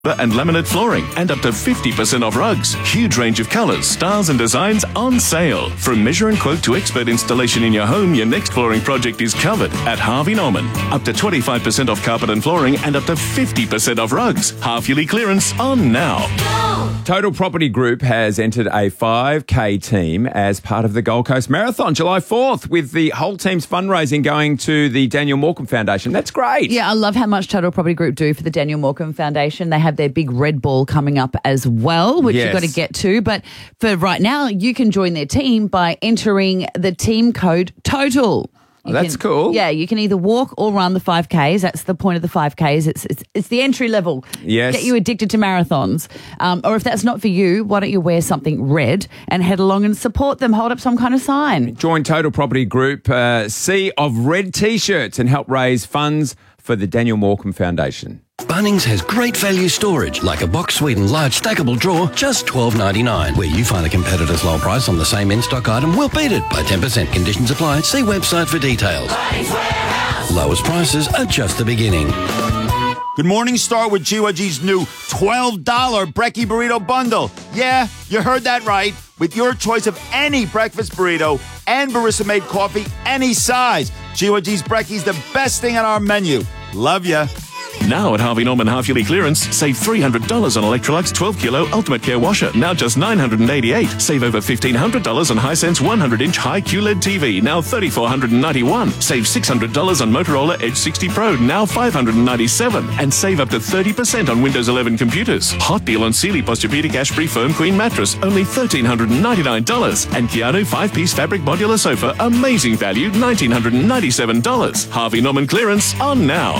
and laminate flooring, and up to 50% off rugs. Huge range of colours, styles and designs on sale. From measure and quote to expert installation in your home, your next flooring project is covered at Harvey Norman. Up to 25% off carpet and flooring and up to 50% off rugs. Half-yearly clearance on now. Total Property Group has entered a 5K team as part of the Gold Coast Marathon, July 4th, with the whole team's fundraising going to the Daniel Morcombe Foundation. That's great. Yeah, I love how much Total Property Group do for the Daniel Morcombe Foundation. They have their big Red Ball coming up as well, which you've got to get to. But for right now, you can join their team by entering the team code TOTAL. That's cool. Yeah, you can either walk or run the 5Ks. That's the point of the 5Ks. It's the entry level. Yes. Get you addicted to marathons. Or if that's not for you, why don't you wear something red and head along and support them? Hold up some kind of sign. Join Total Property Group, Sea of Red T-shirts, and help raise funds for the Daniel Morcombe Foundation. Bunnings has great value storage, like a box Sweden large stackable drawer, just $12.99. Where you find a competitor's low price on the same in-stock item, we'll beat it by 10%. Conditions apply. See website for details. Lowest prices are just the beginning. Good morning, start with GYG's new $12 Brekkie Burrito Bundle. Yeah, you heard that right. With your choice of any breakfast burrito and barista-made coffee, any size. GYG's Brekkie's the best thing on our menu. Love ya. Now at Harvey Norman half-yearly clearance, save $300 on Electrolux 12-kilo Ultimate Care Washer, now just $988. Save over $1,500 on Hisense 100-inch high QLED TV, now $3,491. Save $600 on Motorola Edge 60 Pro, now $597. And save up to 30% on Windows 11 computers. Hot deal on Sealy Posturepedic Ashbury Firm Queen Mattress, only $1,399. And Keanu 5-piece fabric modular sofa, amazing value, $1,997. Harvey Norman clearance on now.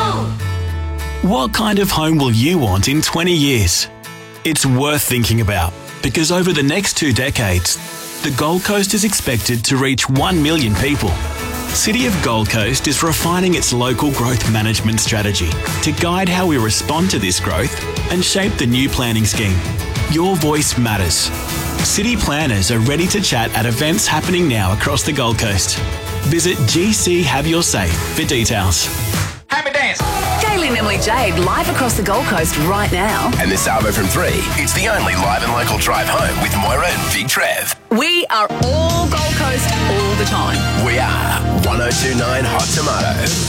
What kind of home will you want in 20 years? It's worth thinking about, because over the next 2 decades, the Gold Coast is expected to reach 1 million people. City of Gold Coast is refining its local growth management strategy to guide how we respond to this growth and shape the new planning scheme. Your voice matters. City planners are ready to chat at events happening now across the Gold Coast. Visit GC Have Your Say for details. Happy dance! Gaylene and Emily Jade live across the Gold Coast right now. And this hour from 3, it's the only live and local drive home with Moira and Big Trev. We are all Gold Coast all the time. We are 102.9 Hot Tomato.